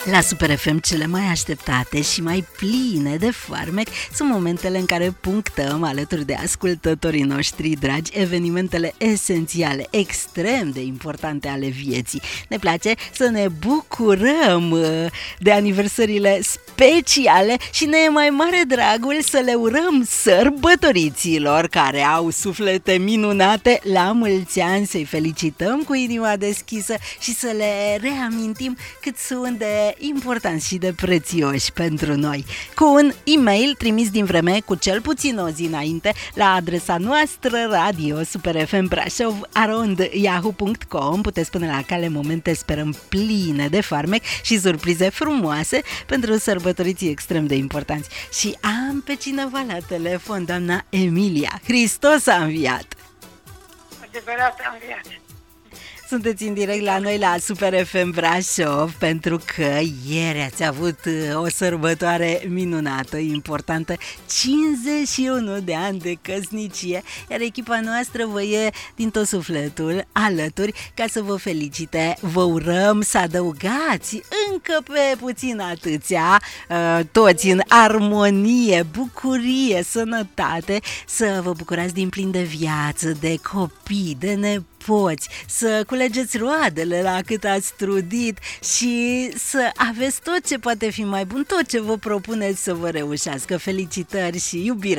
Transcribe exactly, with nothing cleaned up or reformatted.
La Super F M, cele mai așteptate și mai pline de farmec sunt momentele în care punctăm alături de ascultătorii noștri dragi evenimentele esențiale, extrem de importante ale vieții. Ne place să ne bucurăm de aniversările speciale și ne e mai mare dragul să le urăm sărbătoriților care au suflete minunate la mulți ani, să-i felicităm cu inima deschisă și să le reamintim cât sunt de importanți și de prețioși pentru noi. Cu un e-mail trimis din vreme cu cel puțin o zi înainte la adresa noastră radio superfmbrașov arond yahoo punct com puteți pune la cale momente, sperăm, pline de farmec și surprize frumoase pentru sărbătoriții extrem de importanți. Și am pe cineva la telefon, doamna Emilia. Hristos a înviat! Adevărat a înviat! Sunteți în direct la noi la Super F M Brașov pentru că ieri ați avut o sărbătoare minunată, importantă, cincizeci și unu de ani de căsnicie, iar echipa noastră vă e din tot sufletul alături ca să vă felicite. Vă urăm să adăugați încă pe puțin atâția, toți în armonie, bucurie, sănătate, să vă bucurați din plin de viață, de copii, de nepoți, poți să culegeți roadele la cât ați trudit și să aveți tot ce poate fi mai bun, tot ce vă propuneți să vă reușească. Felicitări și iubire!